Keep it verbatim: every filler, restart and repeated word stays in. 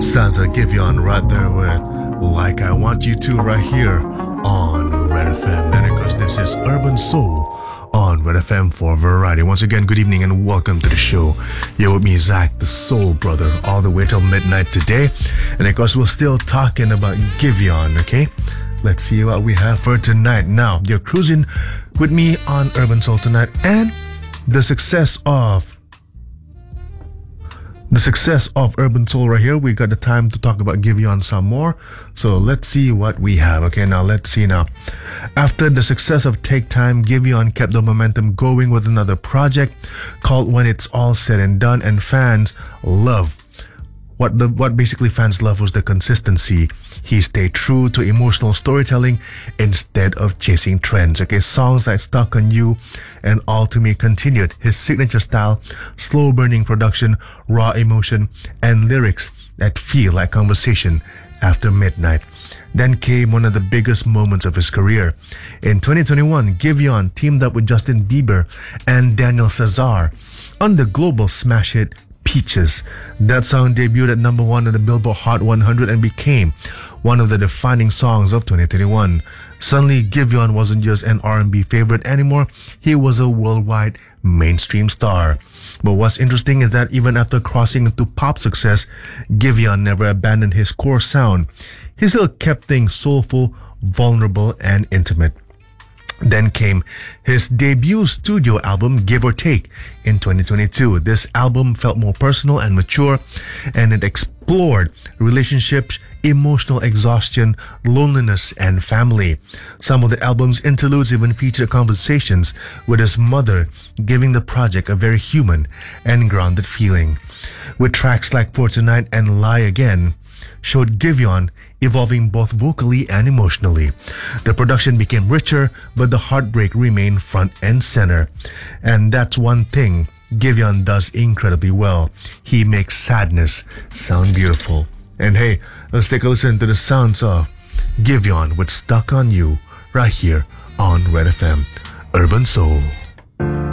Sounds like Giveon right there with Like I Want You To right here on Red F M. And of course, this is Urban Soul on Red F M for Variety. Once again, good evening and welcome to the show. You're with me, Zach, the Soul Brother, all the way till midnight today. And of course, we're still talking about Giveon, okay? Let's see what we have for tonight. Now, you're cruising with me on Urban Soul tonight, and the success of The success of Urban Soul right here. We got the time to talk about Giveon some more. So let's see what we have. Okay, now let's see now. After the success of Take Time, Giveon kept the momentum going with another project called When It's All Said and Done, and fans love What the what basically fans love was the consistency. He stayed true to emotional storytelling instead of chasing trends. Okay, songs like Stuck on You and All to Me continued his signature style, slow burning production, raw emotion, and lyrics that feel like conversation after midnight. Then came one of the biggest moments of his career. In twenty twenty-one, Giveon teamed up with Justin Bieber and Daniel Caesar on the global smash hit Peaches. That song debuted at number one on the Billboard Hot one hundred and became one of the defining songs of twenty twenty-one. Suddenly, Giveon wasn't just an R and B favorite anymore, he was a worldwide mainstream star. But what's interesting is that even after crossing into pop success, Giveon never abandoned his core sound. He still kept things soulful, vulnerable, and intimate. Then came his debut studio album, Give or Take, in twenty twenty-two. This album felt more personal and mature, and it explored relationships, emotional exhaustion, loneliness, and family. Some of the album's interludes even featured conversations with his mother, giving the project a very human and grounded feeling. With tracks like For Tonight and Lie Again, showed Giveon evolving both vocally and emotionally. The production became richer, but the heartbreak remained front and center. And that's one thing Giveon does incredibly well. He makes sadness sound beautiful. And hey, let's take a listen to the sounds of Giveon with Stuck on You right here on Red F M, Urban Soul.